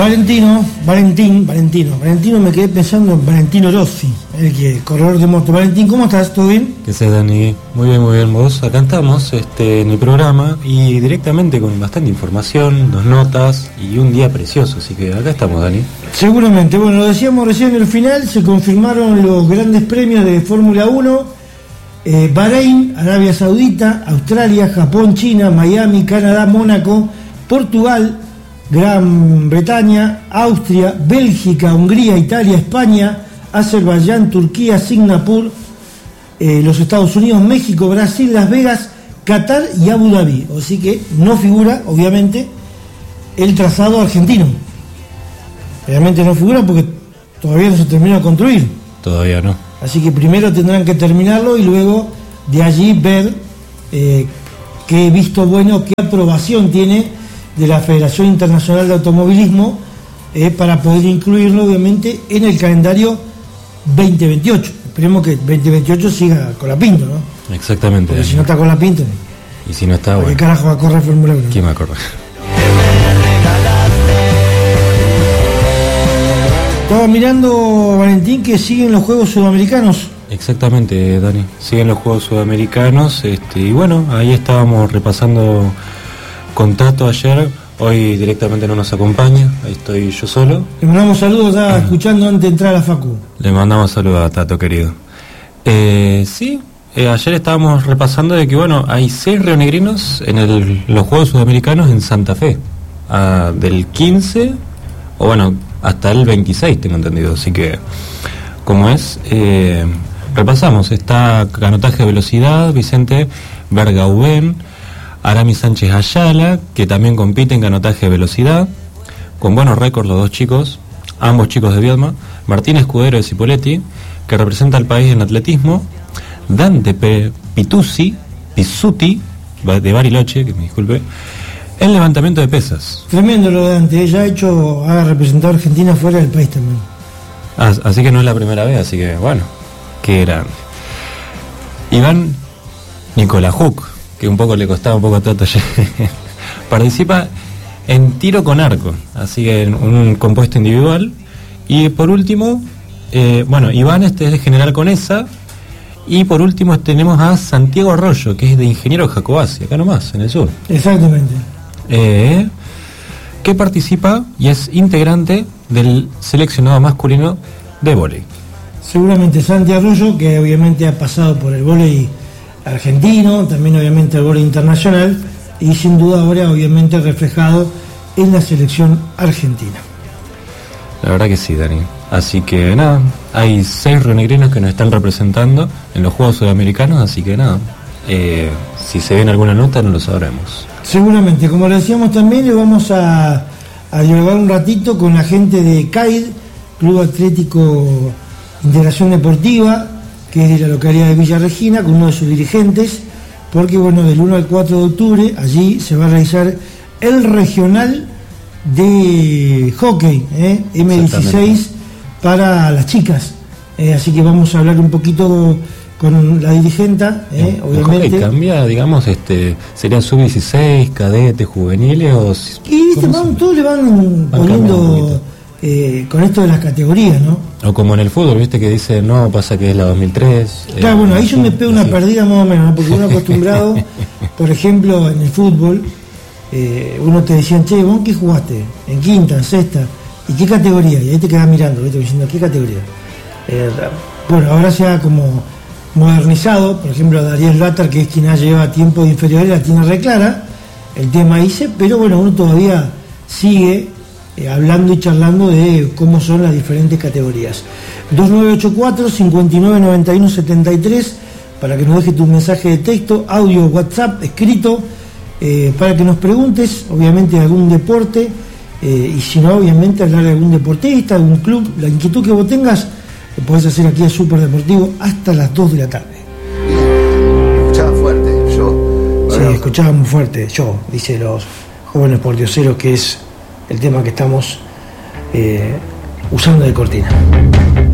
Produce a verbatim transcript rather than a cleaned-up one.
Valentino, Valentín, Valentino, Valentino, me quedé pensando en Valentino Rossi, el que corredor de moto. Valentín, ¿cómo estás? ¿Todo bien? ¿Qué sé, Dani? Muy bien, muy bien. Vos, acá estamos este, en el programa y directamente con bastante información, dos notas y un día precioso, así que acá estamos, Dani. Seguramente, bueno, lo decíamos recién en el final, se confirmaron los grandes premios de Fórmula uno, eh, Bahrein, Arabia Saudita, Australia, Japón, China, Miami, Canadá, Mónaco, Portugal, Gran Bretaña, Austria, Bélgica, Hungría, Italia, España, Azerbaiyán, Turquía, Singapur, eh, los Estados Unidos, México, Brasil, Las Vegas, Qatar y Abu Dhabi. Así que no figura, obviamente, el trazado argentino. Obviamente no figura porque todavía no se terminó de construir. Todavía no. Así que primero tendrán que terminarlo y luego de allí ver eh, qué visto bueno, qué aprobación tiene de la Federación Internacional de Automovilismo eh, para poder incluirlo obviamente en el calendario veinte veintiocho. Esperemos que veinte veintiocho siga con la Pinto, ¿no? Exactamente. Porque si no está con la Pinto, y si no está, ¿por bueno, qué carajo va a correr Fórmula uno? ¿quién va a correr? Estaba mirando, Valentín, que siguen los Juegos Sudamericanos. Exactamente, Dani. Siguen los Juegos Sudamericanos este, y bueno, ahí estábamos repasando con Tato ayer. Hoy directamente no nos acompaña, ahí estoy yo solo. Le mandamos saludos, ya escuchando antes de entrar a la Facu. Le mandamos saludos a Tato, querido. Eh, sí, eh, ayer estábamos repasando de que, bueno, hay seis rionegrinos en el, los Juegos Sudamericanos en Santa Fe. Ah, del quince, o bueno, hasta el veintiséis, tengo entendido. Así que, como es, eh, repasamos. Está canotaje de velocidad, Vicente Bergaubén, Aramis Sánchez Ayala, que también compite en canotaje de velocidad, con buenos récords los dos chicos, ambos chicos de Viedma. Martín Escudero de Cipolletti, que representa al país en atletismo. Dante P. Pituzzi, Pizzuti, de Bariloche, que me disculpe, en levantamiento de pesas. Tremendo lo de Dante, ella ha hecho, ha representado a Argentina fuera del país también. Ah, así que no es la primera vez, así que bueno, qué grande. Iván Nicolajuk, que un poco le costaba un poco a Tato ayer, participa en tiro con arco, así que en un compuesto individual. Y por último, eh, bueno, Iván este es de General Conesa. Y por último tenemos a Santiago Arroyo, que es de Ingeniero Jacobacci, acá nomás, en el sur. Exactamente. Eh, que participa y es integrante del seleccionado masculino de vóley. Seguramente Santi Arroyo, que obviamente ha pasado por el vóley argentino, también obviamente el vóley internacional, y sin duda ahora obviamente reflejado en la selección argentina. La verdad que sí, Dani. Así que nada, hay seis rionegrinos que nos están representando en los Juegos Sudamericanos, así que nada, eh, si se ven alguna nota no lo sabremos. Seguramente, como le decíamos también, le vamos a, a dialogar un ratito con la gente de C A I D, Club Atlético Integración Deportiva, que es de la localidad de Villa Regina, con uno de sus dirigentes, porque bueno, del uno al cuatro de octubre allí se va a realizar el regional de hockey, ¿eh? eme dieciséis para las chicas, eh, así que vamos a hablar un poquito con la dirigenta, ¿eh? obviamente. ¿El hockey cambia, digamos, este, serían sub dieciséis, cadetes, juveniles o...? Y viste, van, todos le van, van poniendo eh, con esto de las categorías, ¿no? O como en el fútbol, viste, que dice, no, pasa que es la dos mil tres. Claro, eh, bueno, ahí yo me pego una así. perdida más o menos, ¿no? Porque uno acostumbrado, por ejemplo, en el fútbol, eh, uno te decía, che, ¿vos qué jugaste? En quinta, en sexta, ¿y qué categoría? Y ahí te quedas mirando, ¿viste? Diciendo, ¿qué categoría? Eh, bueno, ahora se ha como modernizado, por ejemplo, Dariel Latar, que es quien ha llevado tiempo de inferiores, la tiene reclara, el tema dice, pero bueno, uno todavía sigue eh, hablando y charlando de cómo son las diferentes categorías. dos nueve ocho cuatro, cinco nueve nueve uno siete tres para que nos deje tu mensaje de texto, audio, WhatsApp, escrito, eh, para que nos preguntes, obviamente, de algún deporte, eh, y si no, obviamente, hablar de algún deportista, algún club, la inquietud que vos tengas, lo podés hacer aquí a Super Deportivo hasta las dos de la tarde. Escuchaba fuerte, yo. Sí, escuchaba muy fuerte, yo, dice los jóvenes pordioseros, que es el tema que estamos eh, usando de cortina.